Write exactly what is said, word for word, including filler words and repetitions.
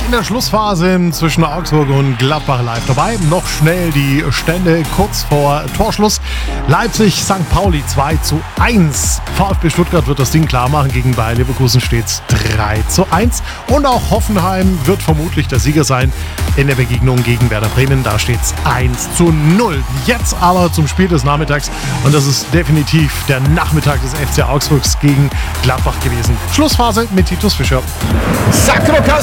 in der Schlussphase zwischen Augsburg und Gladbach live dabei. Noch schnell die Stände kurz vor Torschluss. Leipzig, Sankt Pauli zwei zu eins. VfB Stuttgart wird das Ding klar machen. Gegen Bayer Leverkusen steht es drei zu eins. Und auch Hoffenheim wird vermutlich der Sieger sein in der Begegnung gegen Werder Bremen. Da steht es eins zu null. Jetzt aber zum Spiel des Nachmittags. Und das ist definitiv der Nachmittag des F C Augsburgs gegen Gladbach gewesen. Schlussphase mit Titus Fischer. Sacro